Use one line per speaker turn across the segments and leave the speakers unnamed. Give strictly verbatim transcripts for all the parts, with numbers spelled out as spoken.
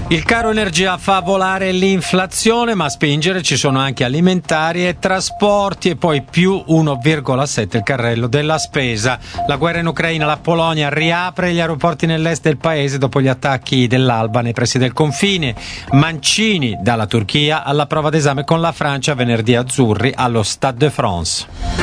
Il caro energia fa volare l'inflazione, ma a spingere ci sono anche alimentari e trasporti, e poi più uno virgola sette il carrello della spesa. La guerra in Ucraina, la Polonia riapre gli aeroporti nell'est del paese dopo gli attacchi dell'Alba nei pressi del confine. Mancini dalla Turchia alla prova d'esame con la Francia, venerdì azzurri allo Stade de France.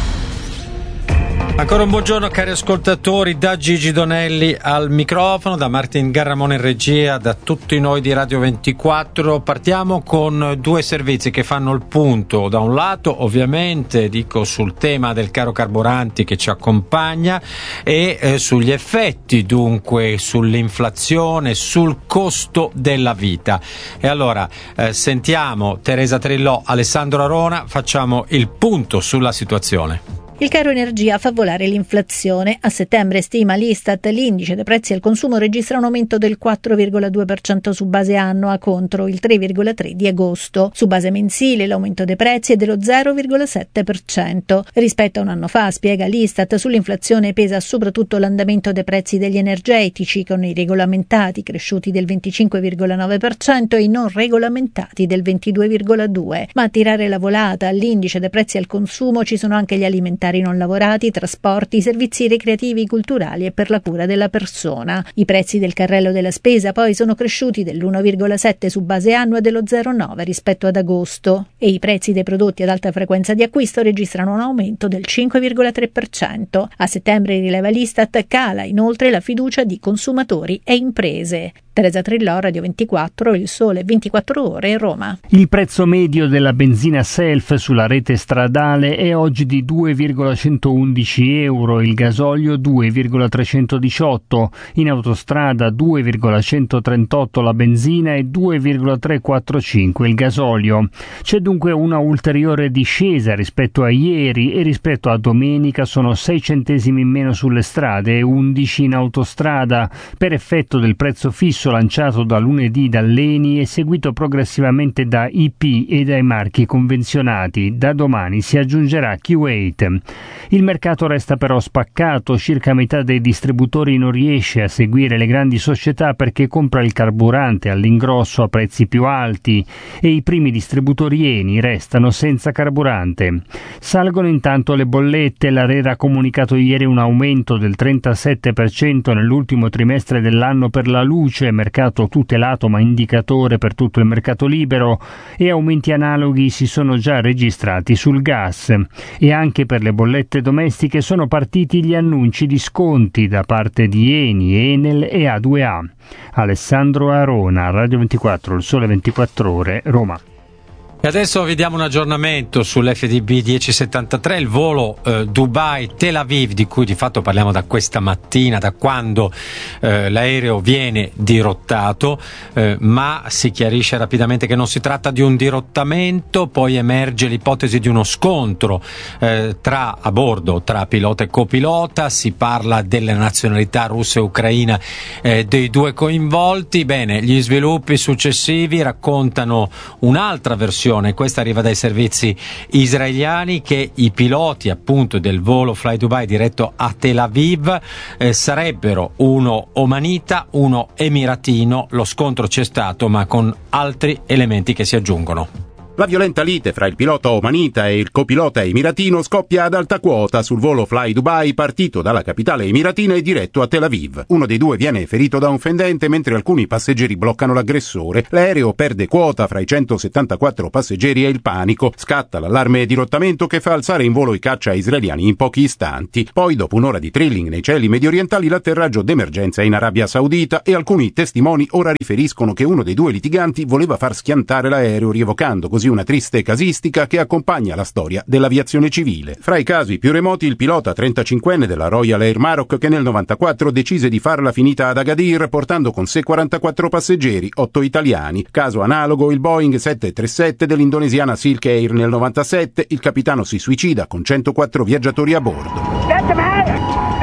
Ancora un buongiorno cari ascoltatori, da Gigi Donelli al microfono, da Martin Garramone in regia, da tutti noi di Radio ventiquattro. Partiamo con due servizi che fanno il punto. Da un lato ovviamente dico sul tema del caro carburanti che ci accompagna e eh, sugli effetti dunque sull'inflazione, sul costo della vita. E allora eh, sentiamo Teresa Trillò, Alessandro Arona, facciamo il punto sulla situazione.
Il caro energia fa volare l'inflazione. A settembre, stima l'Istat, l'indice dei prezzi al consumo registra un aumento del quattro virgola due per cento su base annua contro il tre virgola tre per cento di agosto. Su base mensile l'aumento dei prezzi è dello zero virgola sette per cento. Rispetto a un anno fa, spiega l'Istat, sull'inflazione pesa soprattutto l'andamento dei prezzi degli energetici, con i regolamentati cresciuti del venticinque virgola nove per cento e i non regolamentati del ventidue virgola due per cento. Ma a tirare la volata all'indice dei prezzi al consumo ci sono anche gli alimentari non lavorati, trasporti, servizi ricreativi, culturali e per la cura della persona. I prezzi del carrello della spesa poi sono cresciuti dell'uno virgola sette su base annua e dello zero virgola nove rispetto ad agosto, e i prezzi dei prodotti ad alta frequenza di acquisto registrano un aumento del cinque virgola tre per cento. A settembre, rileva l'Istat, cala inoltre la fiducia di consumatori e imprese. Teresa Trillò, Radio ventiquattro, Il Sole ventiquattro Ore, Roma.
Il prezzo medio della benzina Self sulla rete stradale è oggi di due virgola centoundici euro, il gasolio due virgola trecentodiciotto, in autostrada due virgola centotrentotto la benzina e due virgola trecentoquarantacinque il gasolio. C'è dunque una ulteriore discesa rispetto a ieri, e rispetto a domenica sono sei centesimi in meno sulle strade e undici in autostrada, per effetto del prezzo fisso lanciato da lunedì dall'Eni e seguito progressivamente da I P e dai marchi convenzionati. Da domani si aggiungerà Kuwait. Il mercato resta però spaccato, circa metà dei distributori non riesce a seguire le grandi società perché compra il carburante all'ingrosso a prezzi più alti, e i primi distributori Eni restano senza carburante. Salgono intanto le bollette. L'ARERA ha comunicato ieri un aumento del trentasette per cento nell'ultimo trimestre dell'anno per la luce, mercato tutelato ma indicatore per tutto il mercato libero, e aumenti analoghi si sono già registrati sul gas. E anche per le bollette domestiche sono partiti gli annunci di sconti da parte di Eni, Enel e A due A. Alessandro Arona, Radio ventiquattro, Il Sole ventiquattro Ore, Roma.
E adesso vi diamo un aggiornamento sull'F D B millesettantatré, il volo eh, Dubai-Tel Aviv, di cui di fatto parliamo da questa mattina, da quando eh, l'aereo viene dirottato, eh, ma si chiarisce rapidamente che non si tratta di un dirottamento. Poi emerge l'ipotesi di uno scontro eh, tra a bordo tra pilota e copilota. Si parla delle nazionalità russa e ucraina eh, dei due coinvolti. Bene, gli sviluppi successivi raccontano un'altra versione. Questa arriva dai servizi israeliani, che i piloti appunto del volo Fly Dubai diretto a Tel Aviv eh, sarebbero uno omanita, uno emiratino. Lo scontro c'è stato, ma con altri elementi che si aggiungono.
La violenta lite fra il pilota omanita e il copilota emiratino scoppia ad alta quota sul volo Fly Dubai partito dalla capitale emiratina e diretto a Tel Aviv. Uno dei due viene ferito da un fendente mentre alcuni passeggeri bloccano l'aggressore. L'aereo perde quota fra i centosettantaquattro passeggeri e il panico. Scatta l'allarme dirottamento che fa alzare in volo i caccia israeliani in pochi istanti. Poi, dopo un'ora di drilling nei cieli mediorientali, l'atterraggio d'emergenza in Arabia Saudita, e alcuni testimoni ora riferiscono che uno dei due litiganti voleva far schiantare l'aereo, rievocando così una triste casistica che accompagna la storia dell'aviazione civile. Fra i casi più remoti, il pilota trentacinquenne della Royal Air Maroc, che nel novantaquattro decise di farla finita ad Agadir portando con sé quarantaquattro passeggeri, otto italiani. Caso analogo il Boeing sette trentasette dell'indonesiana Silk Air nel novantasette, il capitano si suicida con centoquattro viaggiatori a bordo.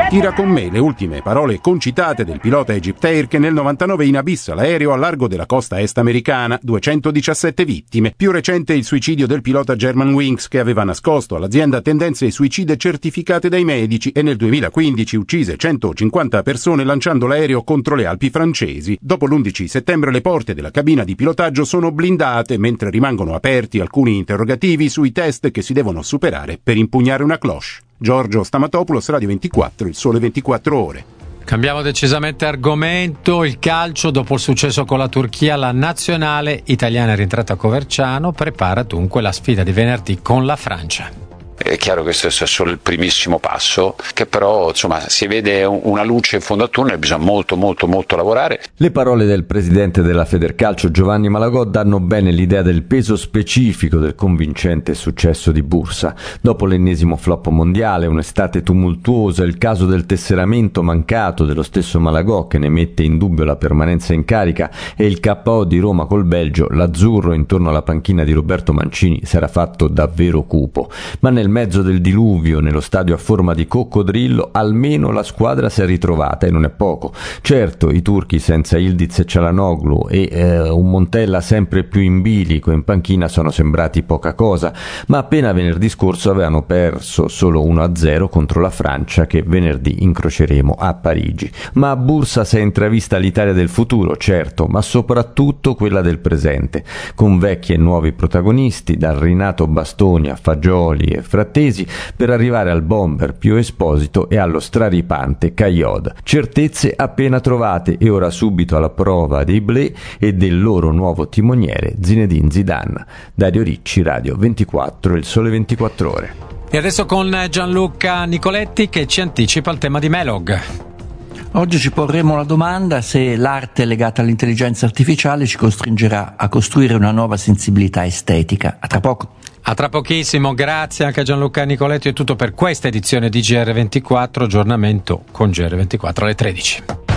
Tira con me le ultime parole concitate del pilota EgyptAir che nel novantanove inabissa l'aereo a largo della costa est americana, duecentodiciassette vittime. Più recente il suicidio del pilota Germanwings che aveva nascosto all'azienda tendenze suicide certificate dai medici e nel duemilaquindici uccise centocinquanta persone lanciando l'aereo contro le Alpi francesi. Dopo l'undici settembre le porte della cabina di pilotaggio sono blindate mentre rimangono aperti alcuni interrogativi sui test che si devono superare per impugnare una cloche. Giorgio Stamatopoulos, Radio ventiquattro, Il Sole ventiquattro Ore.
Cambiamo decisamente argomento, il calcio. Dopo il successo con la Turchia, la nazionale italiana è rientrata a Coverciano, prepara dunque la sfida di venerdì con la Francia.
È chiaro che questo è solo il primissimo passo, che però insomma si vede una luce in fondo al tunnel, bisogna molto molto molto lavorare.
Le parole del presidente della Federcalcio Giovanni Malagò danno bene l'idea del peso specifico del convincente successo di Bursa. Dopo l'ennesimo flop mondiale, un'estate tumultuosa, il caso del tesseramento mancato dello stesso Malagò che ne mette in dubbio la permanenza in carica e il K O di Roma col Belgio, l'azzurro intorno alla panchina di Roberto Mancini s'era fatto davvero cupo. Ma nel mezzo del diluvio, nello stadio a forma di coccodrillo, almeno la squadra si è ritrovata e non è poco. Certo, i turchi senza Ildiz e Çalhanoğlu e eh, un Montella sempre più in bilico in panchina sono sembrati poca cosa, ma appena venerdì scorso avevano perso solo uno a zero contro la Francia che venerdì incroceremo a Parigi. Ma a Bursa si è intravista l'Italia del futuro, certo, ma soprattutto quella del presente, con vecchi e nuovi protagonisti, dal rinato Bastoni a Fagioli e Frattesi, per arrivare al bomber Pio Esposito e allo straripante Cagliod. Certezze appena trovate e ora subito alla prova dei Blé e del loro nuovo timoniere Zinedine Zidane. Dario Ricci, Radio ventiquattro, Il Sole ventiquattro Ore.
E adesso con Gianluca Nicoletti che ci anticipa il tema di Melog.
Oggi ci porremo la domanda se l'arte legata all'intelligenza artificiale ci costringerà a costruire una nuova sensibilità estetica. A tra poco.
A tra pochissimo, grazie anche a Gianluca Nicoletti. È tutto per questa edizione di G R ventiquattro, aggiornamento con G R ventiquattro alle tredici.